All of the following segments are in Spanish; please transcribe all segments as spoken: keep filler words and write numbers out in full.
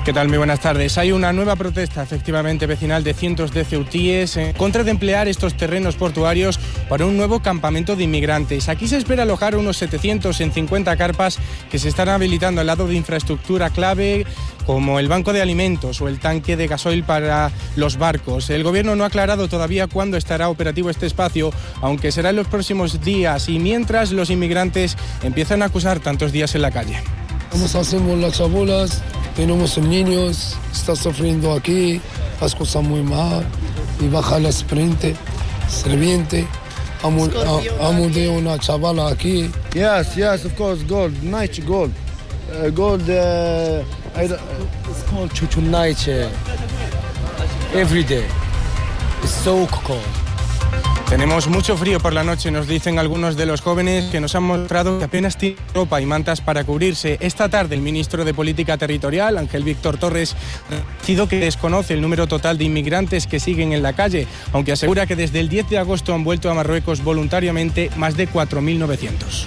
¿Qué tal? Muy buenas tardes. Hay una nueva protesta, efectivamente, vecinal de cientos de ceutíes en contra de emplear estos terrenos portuarios para un nuevo campamento de inmigrantes. Aquí se espera alojar unos setecientos en cincuenta carpas que se están habilitando al lado de infraestructura clave como el banco de alimentos o el tanque de gasoil para los barcos. El gobierno no ha aclarado todavía cuándo estará operativo este espacio, aunque será en los próximos días y mientras los inmigrantes empiezan a acusar tantos días en la calle. Vamos, hacemos las chabolas, tenemos niños, está sufriendo aquí, las cosas muy mal, y baja la sprint, serviente, amo, a, amo de una chavala aquí. Yes, yes, of course, gold, nice gold, uh, gold, uh, I, it's called chuchunaiche, every day, it's so cold. Tenemos mucho frío por la noche, nos dicen algunos de los jóvenes que nos han mostrado que apenas tienen ropa y mantas para cubrirse. Esta tarde el ministro de Política Territorial, Ángel Víctor Torres, ha dicho que desconoce el número total de inmigrantes que siguen en la calle, aunque asegura que desde el diez de agosto han vuelto a Marruecos voluntariamente más de cuatro mil novecientos.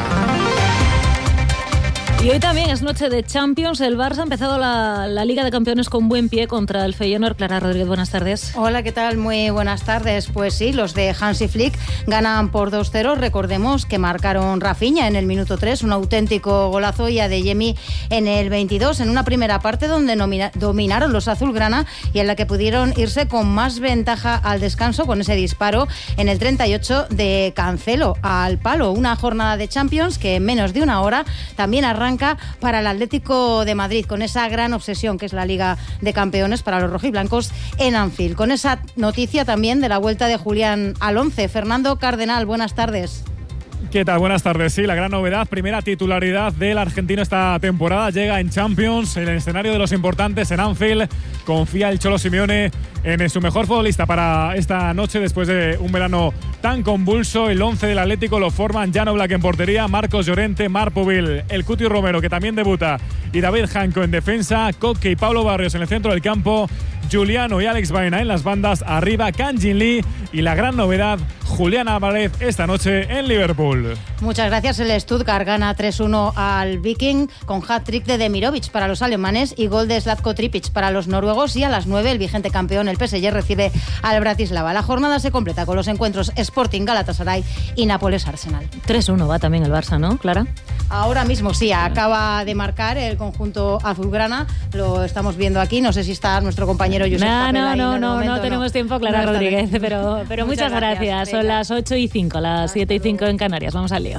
Y hoy también es noche de Champions. El Barça ha empezado la, la Liga de Campeones con buen pie contra el Feyenoord. Clara Rodríguez, buenas tardes. Hola, ¿qué tal? Muy buenas tardes. Pues sí, los de Hansi Flick ganan por dos cero. Recordemos que marcaron Rafinha en el minuto tres, un auténtico golazo, y Adeyemi en el veintidós, en una primera parte donde nomina, dominaron los azulgrana y en la que pudieron irse con más ventaja al descanso con ese disparo en el treinta y ocho de Cancelo al palo. Una jornada de Champions que en menos de una hora también arranca para el Atlético de Madrid, con esa gran obsesión que es la Liga de Campeones para los rojiblancos en Anfield. Con esa noticia también de la vuelta de Julián al once. Fernando Cardenal, buenas tardes. ¿Qué tal? Buenas tardes. Sí, la gran novedad, primera titularidad del argentino esta temporada, llega en Champions, en el escenario de los importantes en Anfield. Confía el Cholo Simeone en su mejor futbolista para esta noche después de un verano tan convulso. El once del Atlético lo forman Jan Oblak en portería, Marcos Llorente, Marc Pubil, el Cuti Romero, que también debuta, y David Janko en defensa, Coque y Pablo Barrios en el centro del campo, Giuliano y Alex Baena en las bandas, arriba Kang Jin Lee y la gran novedad, Julián Álvarez esta noche en Liverpool. Muchas gracias. El Stuttgart gana tres uno al Viking con hat-trick de Demirovic para los alemanes y gol de Zlatko Tripic para los noruegos, y a las nueve el vigente campeón, el P S G, recibe al Bratislava. La jornada se completa con los encuentros Sporting Galatasaray y Nápoles Arsenal. tres uno va también el Barça, ¿no, Clara? Ahora mismo sí, acaba de marcar el conjunto azulgrana, lo estamos viendo aquí, no sé si está nuestro compañero Josep No, Papel no, ahí no, en el no, momento, no tenemos no. tiempo, Clara No, Rodríguez, pero, pero muchas, muchas gracias. gracias. Son las ocho y cinco, las siete y cinco en Canarias. Vamos al lío.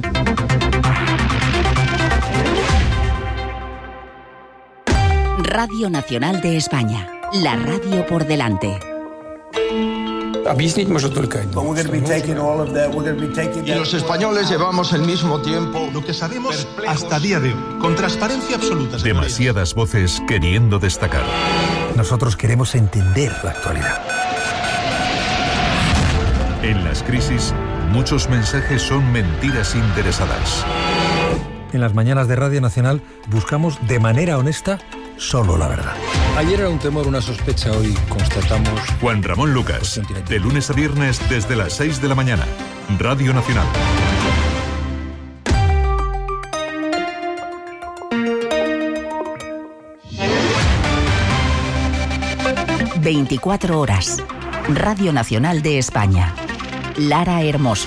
Radio Nacional de España, la radio por delante. Y los españoles llevamos el mismo tiempo. Lo que sabemos hasta día de hoy, con transparencia absoluta. Demasiadas voces queriendo destacar. Nosotros queremos entender la actualidad. En las crisis, muchos mensajes son mentiras interesadas. En las mañanas de Radio Nacional buscamos de manera honesta solo la verdad. Ayer era un temor, una sospecha, hoy constatamos... Juan Ramón Lucas, de lunes a viernes desde las seis de la mañana. Radio Nacional. veinticuatro horas. Radio Nacional de España. Lara Hermoso.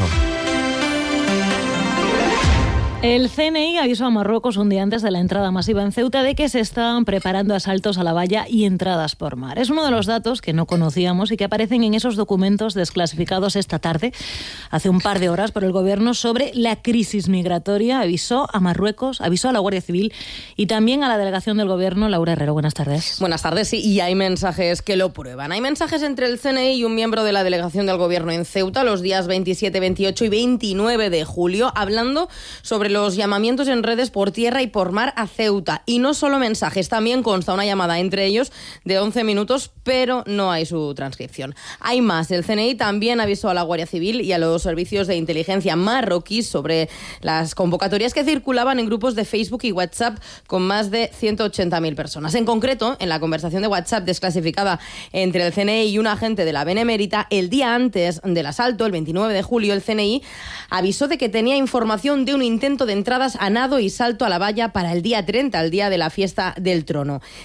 El C N I avisó a Marruecos un día antes de la entrada masiva en Ceuta de que se estaban preparando asaltos a la valla y entradas por mar. Es uno de los datos que no conocíamos y que aparecen en esos documentos desclasificados esta tarde, hace un par de horas, por el Gobierno sobre la crisis migratoria. Avisó a Marruecos, avisó a la Guardia Civil y también a la delegación del Gobierno. Laura Herrero, buenas tardes. Buenas tardes, sí, y hay mensajes que lo prueban. Hay mensajes entre el C N I y un miembro de la delegación del Gobierno en Ceuta los días veintisiete, veintiocho y veintinueve de julio, hablando sobre los llamamientos en redes por tierra y por mar a Ceuta. Y no solo mensajes, también consta una llamada entre ellos de once minutos, pero no hay su transcripción. Hay más. El C N I también avisó a la Guardia Civil y a los servicios de inteligencia marroquíes sobre las convocatorias que circulaban en grupos de Facebook y WhatsApp con más de ciento ochenta mil personas. En concreto, en la conversación de WhatsApp desclasificada entre el C N I y un agente de la Benemérita, el día antes del asalto, el veintinueve de julio, el C N I avisó de que tenía información de un intento de entradas a nado y salto a la valla para el día treinta, el día de la fiesta del trono.